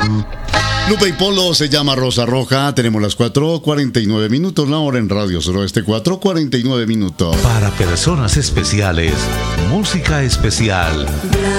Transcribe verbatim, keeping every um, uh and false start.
Lupe y Polo se llama Rosa Roja. Tenemos las cuatro cuarenta y nueve minutos, la hora en Radio Suroeste, cuatro cuarenta y nueve minutos. Para personas especiales, música especial.